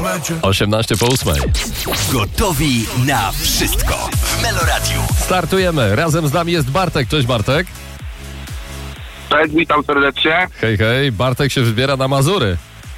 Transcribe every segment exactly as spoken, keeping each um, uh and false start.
osiemnaście po ósmej. Gotowi na wszystko w Meloradiu. Startujemy. Razem z nami jest Bartek. Cześć Bartek. Cześć, witam serdecznie. Hej, hej. Bartek się wybiera na Mazury.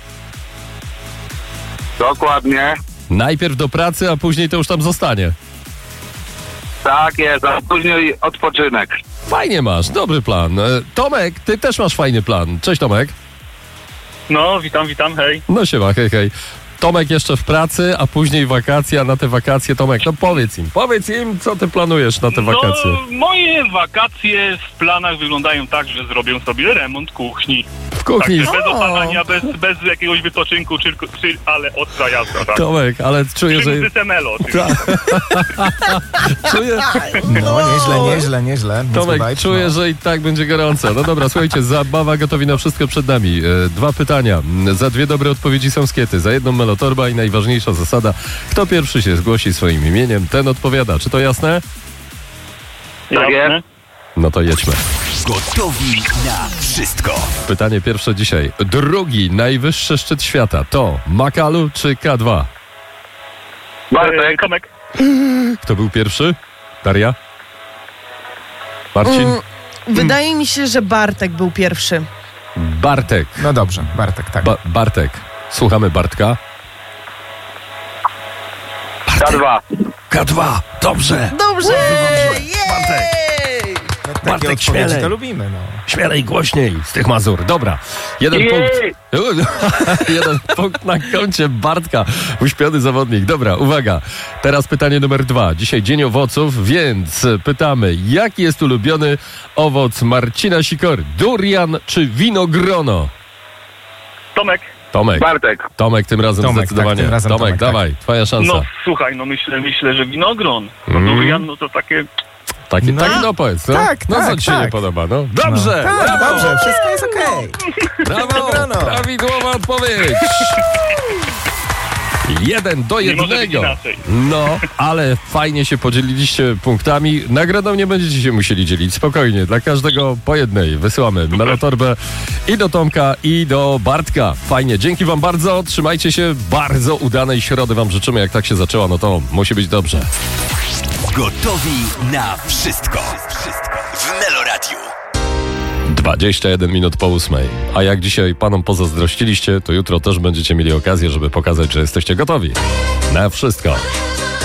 Dokładnie. Najpierw do pracy, a później to już tam zostanie. Tak jest, a później odpoczynek. Fajnie masz, dobry plan. E, Tomek, ty też masz fajny plan. Cześć Tomek. No, witam, witam, hej. No siema, hej, hej. Tomek jeszcze w pracy, a później wakacje, a na te wakacje, Tomek, no powiedz im, powiedz im, co ty planujesz na te wakacje. No, moje wakacje w planach wyglądają tak, że zrobię sobie remont kuchni. W kuchni. Także bez opalania, bez, bez jakiegoś wypoczynku, czy, czy, ale ostra jazda, tak. Tomek, ale czuję, że... Przy Melo, oczywiście. Czuję... No, nieźle, nieźle, nieźle. Tomek, Niezły vibe, czuję, no. że i tak będzie gorąco. No dobra, słuchajcie, zabawa gotowi na wszystko przed nami. E, dwa pytania. Za dwie dobre odpowiedzi są skiety, za jedną melotorba i najważniejsza zasada. Kto pierwszy się zgłosi swoim imieniem, ten odpowiada. Czy to jasne? Tak jest. No to jedźmy. Gotowi na wszystko. Pytanie pierwsze dzisiaj. Drugi najwyższy szczyt świata to Makalu czy K dwa? E, Bartek. Tomek. Kto był pierwszy? Daria? Marcin? Mm, wydaje mi się, że Bartek był pierwszy. Bartek. No dobrze, Bartek, tak. Ba- Bartek. Słuchamy Bartka. K dwa. K dwa. Dobrze. Dobrze! Bartek. Jej! No, takie Bartek, odpowiedzi śmielej. to lubimy, no. Śmielej, głośniej z tych Mazur. Dobra. Jeden Jej! punkt. Jeden punkt na koncie Bartka. Uśpiony zawodnik. Dobra, uwaga. Teraz pytanie numer dwa. Dzisiaj dzień owoców, więc pytamy, jaki jest ulubiony owoc Marcina Sikory? Durian czy winogrono? Tomek. Tomek. Bartek. Tomek tym razem Tomek, zdecydowanie. tak, tym razem Tomek, Tomek, tak. dawaj, twoja szansa. No, słuchaj, no myślę, myślę, że winogron. No Mm. durian, no to takie... Taki, No. taki no powiedz, no. Tak, no co tak, ci się tak. nie podoba, no? Dobrze! Tak, brawo, dobrze, wszystko jest okej. brawo, Wygrano. prawidłowa odpowiedź. Jeden do Nie może być jednego. inaczej. No, ale fajnie się podzieliliście punktami. Nagrodą nie będziecie się musieli dzielić. Spokojnie, dla każdego po jednej. Wysyłamy melotorbę i do Tomka, i do Bartka. Fajnie, dzięki wam bardzo. Trzymajcie się. Bardzo udanej środy wam życzymy. Jak tak się zaczęła, no to musi być dobrze. Gotowi na wszystko. Wszystko w Meloradiu. dwadzieścia jeden minut po ósmej. A jak dzisiaj panom pozazdrościliście, to jutro też będziecie mieli okazję, żeby pokazać, że jesteście gotowi na wszystko.